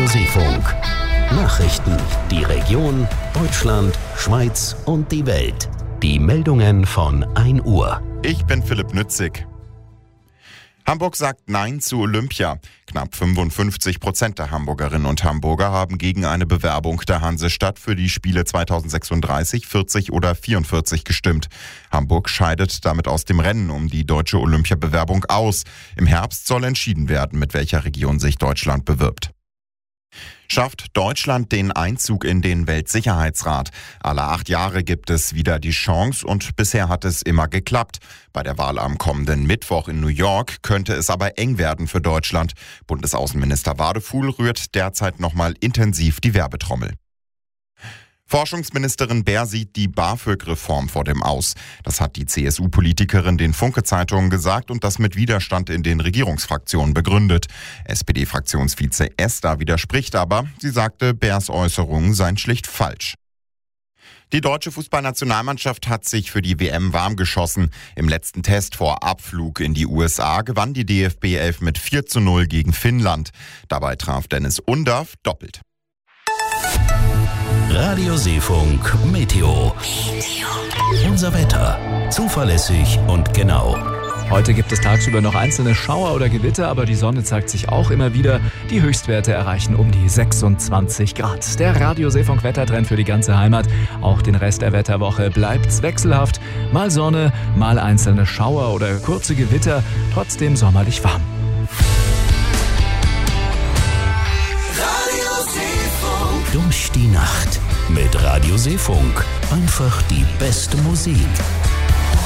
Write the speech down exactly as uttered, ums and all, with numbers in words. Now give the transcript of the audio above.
Radio Seefunk. Nachrichten, die Region, Deutschland, Schweiz und die Welt. Die Meldungen von ein Uhr. Ich bin Philipp Nützig. Hamburg sagt Nein zu Olympia. Knapp fünfundfünfzig Prozent der Hamburgerinnen und Hamburger haben gegen eine Bewerbung der Hansestadt für die Spiele zweitausendsechsunddreißig, vierzig oder vierundvierzig gestimmt. Hamburg scheidet damit aus dem Rennen um die deutsche Olympiabewerbung aus. Im Herbst soll entschieden werden, mit welcher Region sich Deutschland bewirbt. Schafft Deutschland den Einzug in den Weltsicherheitsrat? Alle acht Jahre gibt es wieder die Chance und bisher hat es immer geklappt. Bei der Wahl am kommenden Mittwoch in New York könnte es aber eng werden für Deutschland. Bundesaußenminister Wadefuhl rührt derzeit nochmal intensiv die Werbetrommel. Forschungsministerin Baer sieht die BAföG-Reform vor dem Aus. Das hat die C S U-Politikerin den Funke-Zeitungen gesagt und das mit Widerstand in den Regierungsfraktionen begründet. S P D-Fraktionsvize Esther widerspricht aber. Sie sagte, Baers Äußerungen seien schlicht falsch. Die deutsche Fußballnationalmannschaft hat sich für die W M warm geschossen. Im letzten Test vor Abflug in die U S A gewann die D F B elf mit vier zu null gegen Finnland. Dabei traf Dennis Undaff doppelt. Radio Seefunk Meteo. Unser Wetter. Zuverlässig und genau. Heute gibt es tagsüber noch einzelne Schauer oder Gewitter, aber die Sonne zeigt sich auch immer wieder. Die Höchstwerte erreichen um die sechsundzwanzig Grad. Der Radio Seefunk Wettertrend für die ganze Heimat. Auch den Rest der Wetterwoche bleibt's wechselhaft. Mal Sonne, mal einzelne Schauer oder kurze Gewitter. Trotzdem sommerlich warm. Durch die Nacht mit Radio Seefunk. Einfach die beste Musik.